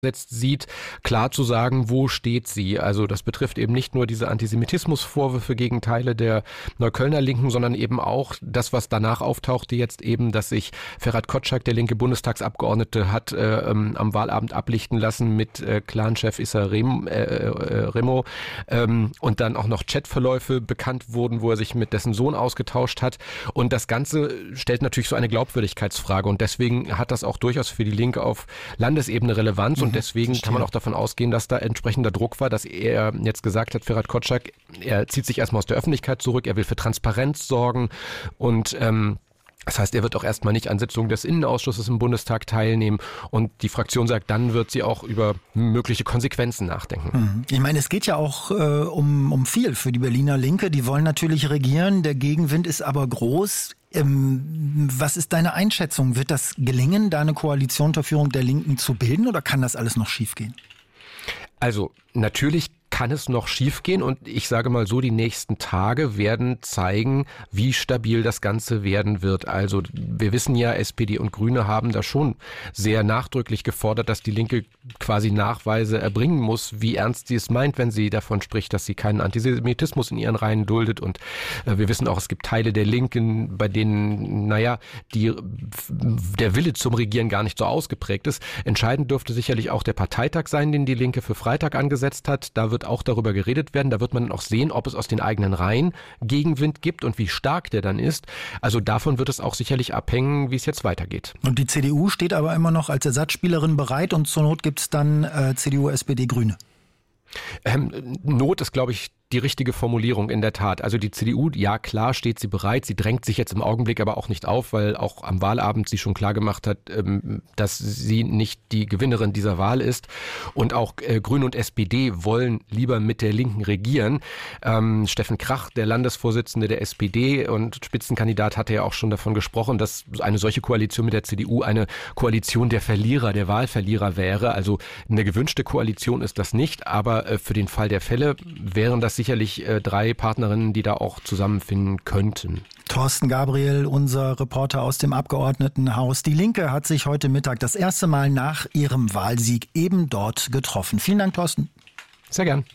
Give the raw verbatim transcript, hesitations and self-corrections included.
sieht, klar zu sagen, wo steht sie. Also das betrifft eben nicht nur diese Antisemitismusvorwürfe gegen Teile der Neuköllner Linken, sondern eben auch das, was danach auftauchte jetzt eben, dass sich Ferhat Kotschak, der linke Bundestagsabgeordnete, hat äh, ähm, am Wahlabend ablichten lassen mit äh, Clanchef Issa Rem, äh, äh, Remo ähm, und dann auch noch Chatverläufe bekannt wurden, wo er sich mit dessen Sohn ausgetauscht hat. Und das Ganze stellt natürlich so eine Glaubwürdigkeitsfrage und deswegen hat das auch durchaus für die Linke auf Landesebene Relevanz und Und deswegen Verstehe. kann man auch davon ausgehen, dass da entsprechender Druck war, dass er jetzt gesagt hat, Ferhat Kotschak, er zieht sich erstmal aus der Öffentlichkeit zurück, er will für Transparenz sorgen und ähm, das heißt, er wird auch erstmal nicht an Sitzungen des Innenausschusses im Bundestag teilnehmen und die Fraktion sagt, dann wird sie auch über mögliche Konsequenzen nachdenken. Ich meine, es geht ja auch äh, um, um viel für die Berliner Linke. Die wollen natürlich regieren, der Gegenwind ist aber groß. Ähm, was ist deine Einschätzung? Wird das gelingen, da eine Koalition unter Führung der Linken zu bilden oder kann das alles noch schiefgehen? Also natürlich kann es noch schiefgehen und ich sage mal so, die nächsten Tage werden zeigen, wie stabil das Ganze werden wird. Also wir wissen ja, S P D und Grüne haben da schon sehr nachdrücklich gefordert, dass die Linke quasi Nachweise erbringen muss, wie ernst sie es meint, wenn sie davon spricht, dass sie keinen Antisemitismus in ihren Reihen duldet. Und äh, wir wissen auch, es gibt Teile der Linken, bei denen, naja, die, der Wille zum Regieren gar nicht so ausgeprägt ist. Entscheidend dürfte sicherlich auch der Parteitag sein, den die Linke für Freitag angesetzt hat. Da wird auch darüber geredet werden. Da wird man auch sehen, ob es aus den eigenen Reihen Gegenwind gibt und wie stark der dann ist. Also davon wird es auch sicherlich abhängen, wie es jetzt weitergeht. Und die C D U steht aber immer noch als Ersatzspielerin bereit und zur Not gibt es dann äh, C D U, S P D, Grüne. Ähm, Not ist, glaube ich, die richtige Formulierung in der Tat. Also die C D U, ja klar steht sie bereit, sie drängt sich jetzt im Augenblick aber auch nicht auf, weil auch am Wahlabend sie schon klar gemacht hat, dass sie nicht die Gewinnerin dieser Wahl ist. Und auch äh, Grüne und S P D wollen lieber mit der Linken regieren. Ähm, Steffen Krach, der Landesvorsitzende der S P D und Spitzenkandidat, hatte ja auch schon davon gesprochen, dass eine solche Koalition mit der C D U eine Koalition der Verlierer, der Wahlverlierer wäre. Also eine gewünschte Koalition ist das nicht, aber äh, für den Fall der Fälle wären das sicherlich äh, drei Partnerinnen, die da auch zusammenfinden könnten. Thorsten Gabriel, unser Reporter aus dem Abgeordnetenhaus. Die Linke hat sich heute Mittag das erste Mal nach ihrem Wahlsieg eben dort getroffen. Vielen Dank, Thorsten. Sehr gern.